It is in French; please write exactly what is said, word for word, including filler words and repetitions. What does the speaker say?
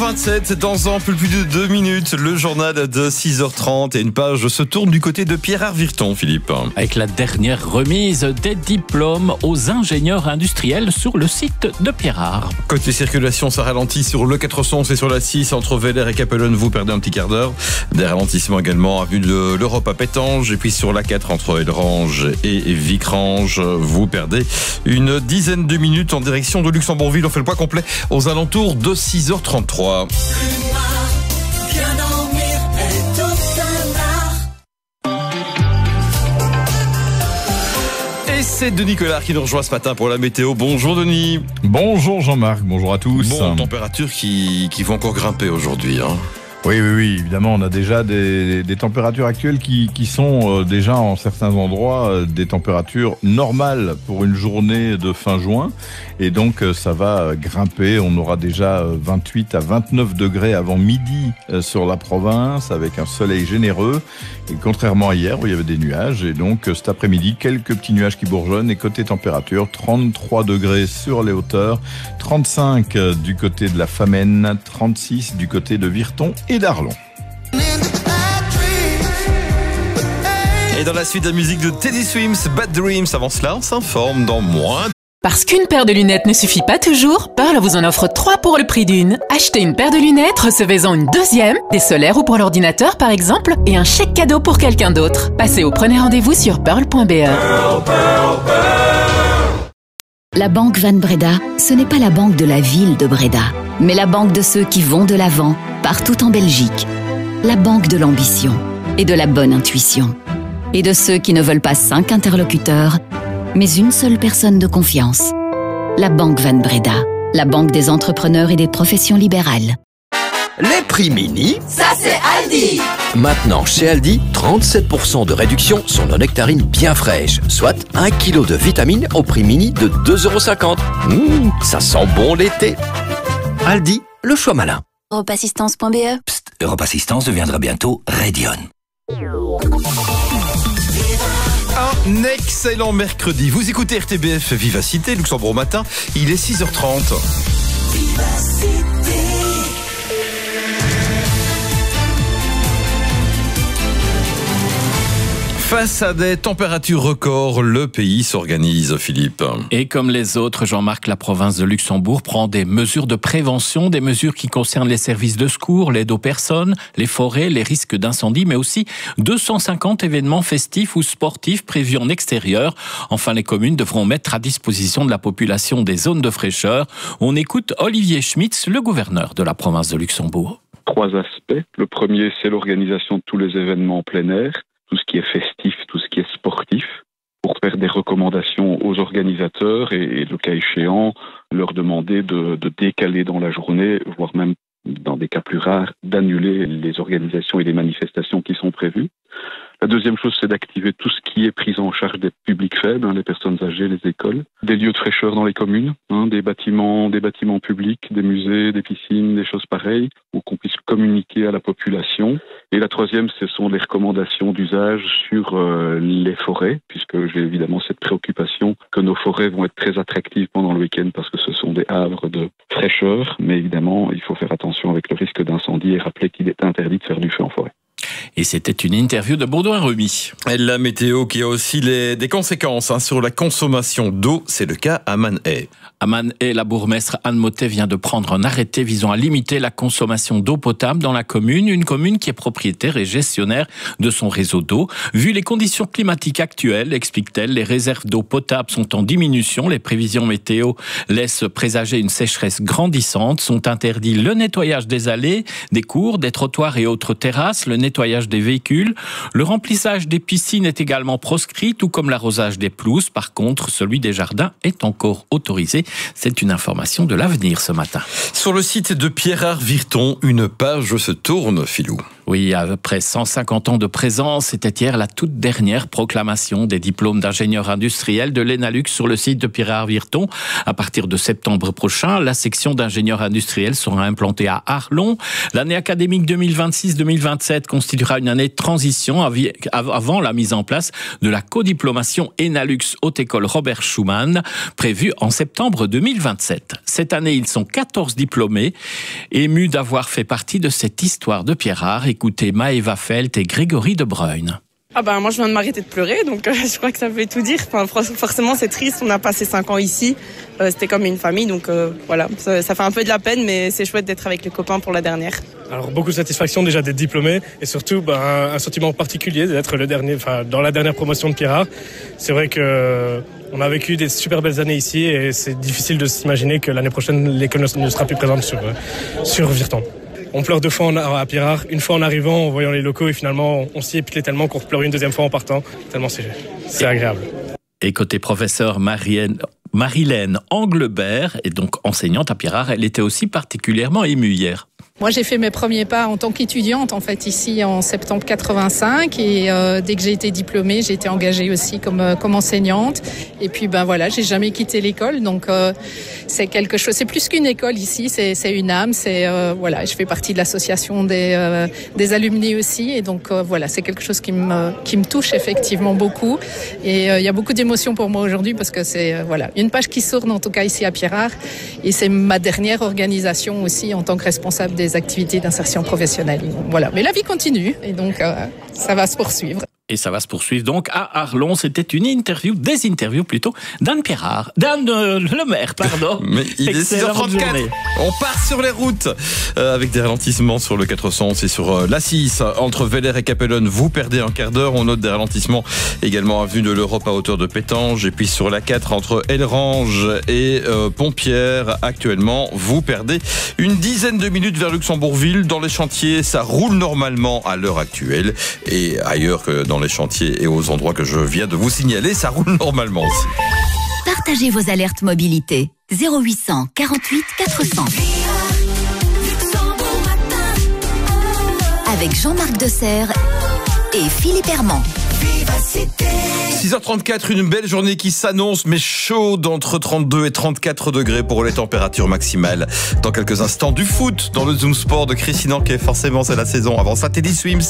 vingt-sept, dans un peu plus de deux minutes, le journal de six heures trente et une page se tourne du côté de Pierre-Arvirton, Philippe. Avec la dernière remise des diplômes aux ingénieurs industriels sur le site de Pierrard. Côté circulation, ça ralentit sur le quatre cents et sur la six, entre Vélère et Capellonne, vous perdez un petit quart d'heure. Des ralentissements également, avenue de l'Europe à Pétange, et puis sur la quatre, entre Elrange et Vicrange, vous perdez une dizaine de minutes en direction de Luxembourgville. On fait le point complet aux alentours de six heures trente-trois. Et c'est Denis Collard qui nous rejoint ce matin pour la météo. Bonjour Denis. Bonjour Jean-Marc, bonjour à tous. Bon, températures qui, qui vont encore grimper aujourd'hui, hein. Oui, oui, oui, évidemment, on a déjà des, des températures actuelles qui, qui sont euh, déjà en certains endroits euh, des températures normales pour une journée de fin juin. Et donc, euh, ça va grimper. On aura déjà euh, vingt-huit à vingt-neuf degrés avant midi euh, sur la province, avec un soleil généreux. Et contrairement à hier, où il y avait des nuages. Et donc, euh, cet après-midi, quelques petits nuages qui bourgeonnent. Et côté température, trente-trois degrés sur les hauteurs, trente-cinq euh, du côté de la Famenne, trente-six du côté de Virton et d'Arlon. Et dans la suite de la musique de Teddy Swims, Bad Dreams. Avant cela, on s'informe dans moins. Parce qu'une paire de lunettes ne suffit pas toujours, Pearl vous en offre trois pour le prix d'une. Achetez une paire de lunettes, recevez-en une deuxième, des solaires ou pour l'ordinateur par exemple, et un chèque cadeau pour quelqu'un d'autre. Passez au premier rendez-vous sur pearl point b e. Pearl, Pearl, Pearl. La Banque Van Breda, ce n'est pas la banque de la ville de Breda, mais la banque de ceux qui vont de l'avant, partout en Belgique. La banque de l'ambition et de la bonne intuition. Et de ceux qui ne veulent pas cinq interlocuteurs, mais une seule personne de confiance. La Banque Van Breda, la banque des entrepreneurs et des professions libérales. Les prix mini, ça c'est Aldi. Maintenant chez Aldi, trente-sept pour cent de réduction sur nos nectarines bien fraîches, soit un kilo de vitamines au prix mini de deux euros cinquante. Mmh, ça sent bon l'été. Aldi, le choix malin. Europe Assistance point b e. Psst, Europe Assistance deviendra bientôt Radion. Un excellent mercredi. Vous écoutez R T B F Vivacité, Luxembourg matin. Il est six heures trente. Vivacité. Face à des températures records, le pays s'organise, Philippe. Et comme les autres, Jean-Marc, la province de Luxembourg prend des mesures de prévention, des mesures qui concernent les services de secours, l'aide aux personnes, les forêts, les risques d'incendie, mais aussi deux cent cinquante événements festifs ou sportifs prévus en extérieur. Enfin, les communes devront mettre à disposition de la population des zones de fraîcheur. On écoute Olivier Schmitz, le gouverneur de la province de Luxembourg. Trois aspects. Le premier, c'est l'organisation de tous les événements en plein air. Tout ce qui est festif, tout ce qui est sportif, pour faire des recommandations aux organisateurs et, et le cas échéant, leur demander de, de décaler dans la journée, voire même dans des cas plus rares, d'annuler les organisations et les manifestations qui sont prévues. La deuxième chose, c'est d'activer tout ce qui est prise en charge des publics faibles, hein, les personnes âgées, les écoles, des lieux de fraîcheur dans les communes, hein, des bâtiments, des bâtiments publics, des musées, des piscines, des choses pareilles, pour qu'on puisse communiquer à la population. Et la troisième, ce sont les recommandations d'usage sur euh, les forêts, puisque j'ai évidemment cette préoccupation que nos forêts vont être très attractives pendant le week-end parce que ce sont des havres de fraîcheur, mais évidemment, il faut faire attention avec le risque d'incendie et rappeler qu'il est interdit de faire du feu en forêt. Et c'était une interview de Baudouin-Remy. Et la météo qui a aussi les, des conséquences hein, sur la consommation d'eau, c'est le cas à Manet. À Manet, la bourgmestre Anne Motet vient de prendre un arrêté visant à limiter la consommation d'eau potable dans la commune, une commune qui est propriétaire et gestionnaire de son réseau d'eau. Vu les conditions climatiques actuelles, explique-t-elle, les réserves d'eau potable sont en diminution, les prévisions météo laissent présager une sécheresse grandissante, sont interdits le nettoyage des allées, des cours, des trottoirs et autres terrasses, le nettoyage des véhicules. Le remplissage des piscines est également proscrit, tout comme l'arrosage des pelouses. Par contre, celui des jardins est encore autorisé. C'est une information de l'avenir ce matin. Sur le site de Pierre-Arvirton, une page se tourne, Philou. Oui, après cent cinquante ans de présence, c'était hier la toute dernière proclamation des diplômes d'ingénieur industriel de l'Enalux sur le site de Pirard-Virton. À partir de septembre prochain, la section d'ingénieur industriel sera implantée à Arlon. L'année académique deux mille vingt-six deux mille vingt-sept constituera une année de transition avant la mise en place de la codiplomation Enalux Haute École Robert Schuman, prévue en septembre deux mille vingt-sept. Cette année, ils sont quatorze diplômés, émus d'avoir fait partie de cette histoire de Pirard. Écoutez Maëva Felt et Grégory De Bruyne. Ah ben moi je viens de m'arrêter de pleurer, donc euh, je crois que ça veut tout dire. Enfin, forcément c'est triste, on a passé cinq ans ici, euh, c'était comme une famille, donc euh, voilà, ça, ça fait un peu de la peine, mais c'est chouette d'être avec les copains pour la dernière. Alors beaucoup de satisfaction déjà d'être diplômé et surtout ben, un, un sentiment particulier d'être le dernier, enfin dans la dernière promotion de Pirard. C'est vrai que euh, on a vécu des super belles années ici et c'est difficile de s'imaginer que l'année prochaine l'école ne, ne sera plus présente sur euh, sur Virton. On pleure deux fois à Pirard, une fois en arrivant, en voyant les locaux, et finalement, on s'y est piqué tellement qu'on pleure une deuxième fois en partant. Tellement c'est, c'est agréable. Et côté professeur, Marianne, Marilène Anglebert est donc enseignante à Pirard. Elle était aussi particulièrement émue hier. Moi, j'ai fait mes premiers pas en tant qu'étudiante, en fait, ici en septembre quatre-vingt-cinq. Et euh, dès que j'ai été diplômée, j'ai été engagée aussi comme euh, comme enseignante. Et puis, ben voilà, j'ai jamais quitté l'école. Donc, euh, c'est quelque chose. C'est plus qu'une école ici. C'est c'est une âme. C'est euh, voilà. Je fais partie de l'association des euh, des alumni aussi. Et donc euh, voilà, c'est quelque chose qui me qui me touche effectivement beaucoup. Et il euh, y a beaucoup d'émotions pour moi aujourd'hui parce que c'est euh, voilà une page qui s'ouvre en tout cas ici à Pirard. Et c'est ma dernière organisation aussi en tant que responsable des activités d'insertion professionnelle. Voilà, mais la vie continue et donc euh, ça va se poursuivre. Et ça va se poursuivre donc à Arlon. C'était une interview, des interviews plutôt, d'Anne Pirard, d'Anne euh, le maire, pardon. Mais il est six heures trente-quatre. On part sur les routes euh, avec des ralentissements sur le quatre cents et sur euh, l'A six entre Villers et Capellonne. Vous perdez un quart d'heure. On note des ralentissements également avenue de l'Europe à hauteur de Pétange et puis sur l'A quatre entre Elrange et euh, Pompierre. Actuellement, vous perdez une dizaine de minutes vers Luxembourgville. Dans les chantiers, ça roule normalement à l'heure actuelle et ailleurs que dans Dans les chantiers et aux endroits que je viens de vous signaler, ça roule normalement aussi. Partagez vos alertes mobilité. zéro huit cents quarante-huit quatre cents. Avec Jean-Marc Desserre et Philippe Herman. six heures trente-quatre, une belle journée qui s'annonce, mais chaude, entre trente-deux et trente-quatre degrés pour les températures maximales. Dans quelques instants, du foot dans le Zoom Sport de Christine Anquet. Forcément, c'est la saison avant ça. Teddy Swims.